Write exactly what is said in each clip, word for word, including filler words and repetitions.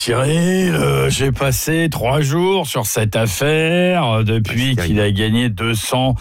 Cyril, euh, j'ai passé trois jours sur cette affaire euh, depuis Ah, qu'il a gagné deux cent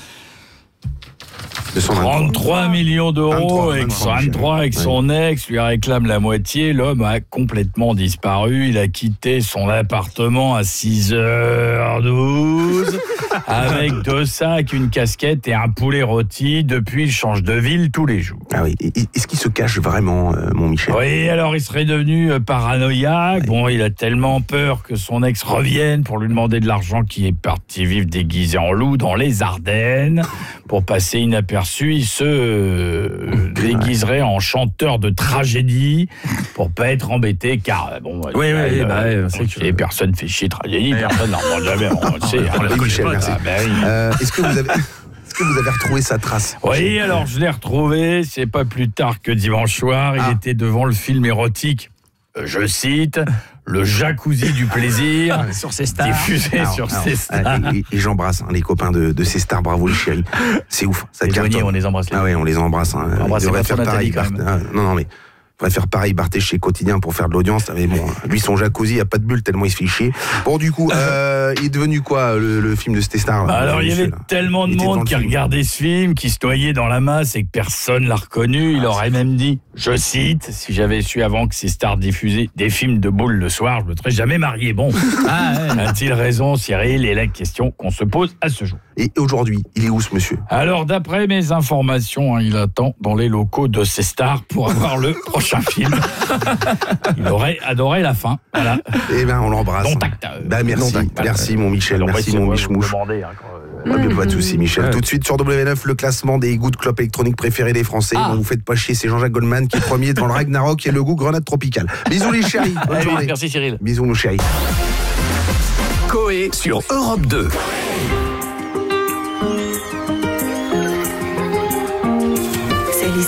trente-trois millions d'euros et vingt-trois avec son ex lui réclame la moitié. L'homme a complètement disparu. Il a quitté son appartement à six heures douze avec deux sacs, une casquette et un poulet rôti. Depuis, il change de ville tous les jours. Ah oui. Est-ce qu'il se cache vraiment, euh, mon Michel ? Oui, alors il serait devenu paranoïaque. Bon, il a tellement peur que son ex revienne pour lui demander de l'argent qu'il est parti vivre déguisé en loup dans les Ardennes. Pour passer inaperçu, il se euh, déguiserait en chanteur de tragédie pour pas être embêté, car bon, oui, oui, euh, bah, euh, c'est que... et personne fait chier tragédie, personne n'en demande jamais, on le sait. On hein. Michel, merci. Ah, ben, oui. euh, est-ce que vous avez... Est-ce que vous avez retrouvé sa trace ? Oui, alors je l'ai retrouvé, c'est pas plus tard que dimanche soir, il ah. était devant le film érotique, je cite, le jacuzzi du plaisir, sur ces stars. diffusé alors, sur alors, ces stars. Et, et, et j'embrasse hein, les copains de, de ces stars, bravo les chéris. C'est ouf, ça Les cartonne. douaniers, on les embrasse. Ah ouais, on les embrasse. Hein. On embrasse Il devrait pas faire trop pareil. Nathalie, quand Bart... ah, non, non, mais il devrait faire pareil Barthé chez Quotidien pour faire de l'audience. Mais bon, lui, son jacuzzi, il n'y a pas de bulle tellement il se fait chier. Bon, du coup, euh, il est devenu quoi, le, le film de ces stars Bah alors, il y avait là tellement de Il était monde devant qui le film. regardait ce film, qui se noyait dans la masse et que personne l'a reconnu. Il Ah, aurait même dit, je cite, si j'avais su avant que ces stars diffusaient des films de boules le soir, je me serais jamais marié. Bon, Ah, ouais. a-t-il raison, Cyril? Et la question qu'on se pose à ce jour. Et aujourd'hui, il est où ce monsieur ? Alors, d'après mes informations, hein, il attend dans les locaux de ces stars pour avoir le prochain film. Il aurait adoré la fin. Voilà. Eh ben, on l'embrasse. Non tact. euh, Bah, merci, non tact. merci mon Michel, On va merci essayer mon de Michmouche. vous demander, hein, quand, euh, Ah, mais pas de soucis, Michel. Ouais. Tout de suite sur W neuf, le classement des goûts de clopes électroniques préférés des Français. Ah. Bon, vous faites pas chier, c'est Jean-Jacques Goldman qui est premier devant le Ragnarok et le goût grenade tropicale. Bisous les chéris, bonne Allez, journée. merci Cyril. Bisous nos chéris. Coé sur Europe deux.